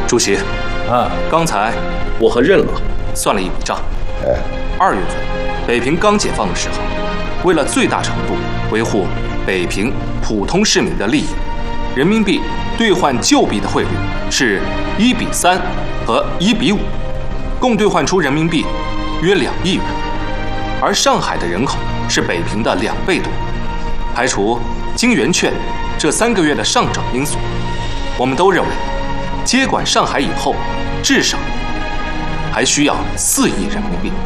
主席，刚才我和任老算了一笔账。2月份北平刚解放的时候，为了最大程度维护北平普通市民的利益，人民币兑换旧币的汇率是1比3和1比5，共兑换出人民币约2亿元。而上海的人口是北平的2倍多，排除金圆券这3个月的上涨因素，我们都认为接管上海以后，至少还需要4亿人民币。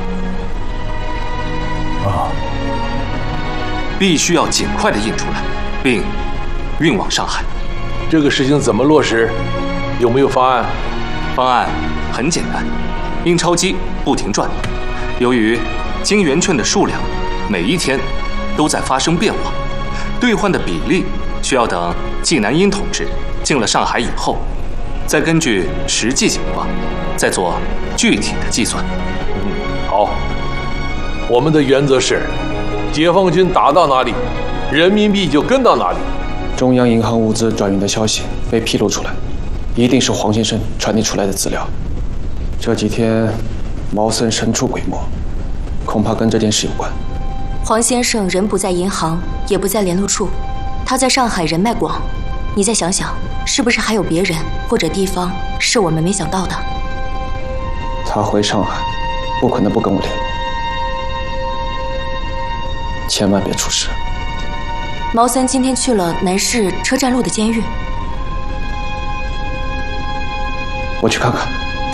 必须要尽快的印出来，并运往上海。 这个事情怎么落实？有没有方案？ 方案很简单，印钞机不停转。由于金圆券的数量每一天都在发生变化，兑换的比例需要等季南英同志进了上海以后，再根据实际情况再做具体的计算。 好，我们的原则是，解放军打到哪里，人民币就跟到哪里。 中央银行物资转运的消息被披露出来，一定是黄先生传递出来的资料。这几天毛森神出鬼没，恐怕跟这件事有关。 黄先生人不在银行，也不在联络处，他在上海人脉广。你再想想，是不是还有别人或者地方是我们没想到的？ 他回上海，不可能不跟我联络，千万别出事。 毛森今天去了南市车站路的监狱， 我去看看。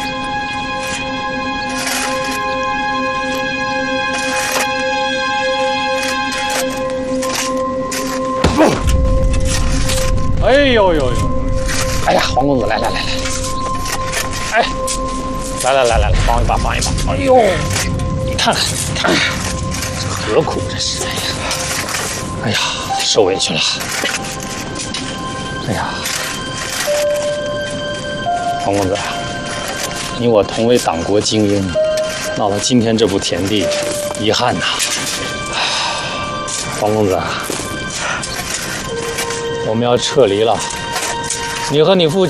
哎呦呦呦！哎呀，黄公子，来，哎，来，帮一把。哎呦，你看看，这何苦这是？哎呀，受委屈了。哎呀，黄公子，你我同为党国精英，闹到今天这步田地，遗憾呐。黄公子，我们要撤离了，你和你父亲